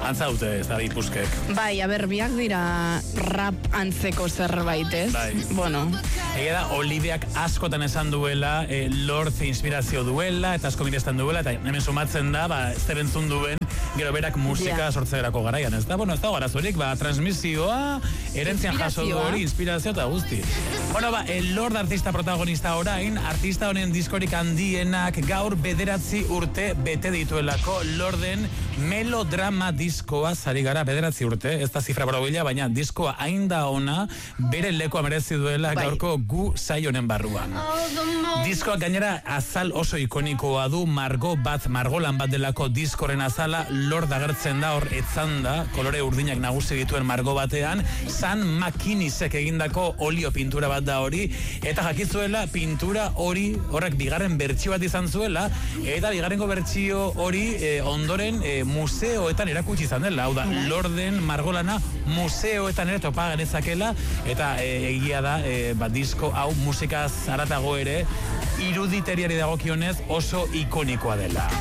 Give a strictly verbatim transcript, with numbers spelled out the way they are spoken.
Antza dute, ez da, ipuzkek. Bai, a ber, biak dira rap antzeko zerbait, ez? Bai. Bueno. Egia da, Oliviak askotan esan duela, e, Lord inspirazio duela, eta asko miresten duela, eta hemen sumatzen da, ba, ez entzun duen, gero berak musika yeah. sortzerako garaian, ez da? Bueno, ez da garazorik, ba, transmisioa, erentzian jaso du hori, inspirazio eta guzti. Bueno, ba, el Lord artista protagonista orain, artista honen diskorik handienak gaur bederatzi urte bete dituelako Lorden melodrama diskoa zari gara bederatzi urte, ez da zifra borobila, baina diskoa hain da ona, bere lekoa merezi duela bai. Gaurko gu saionen barruan. Diskoak gainera azal oso ikonikoa du, margo bat, margolan bat delako diskoren azala, Lord agertzen da hor etzanda, kolore urdinak nagusi dituen margo batean, San Makinisek egindako olio pintura bat da hori, eta jakizuela pintura hori, horrek bigarren bertsio bat izan zuela, eta bigarrengo bertsio hori e, ondoren e, museoetan erakutsi izan dela, hau da, Lorden margolana museoetan ere topa genezakela, eta e, egia da, e, ba, disko hau musikaz haratago ere, iruditeriari dagokionez oso ikonikoa dela.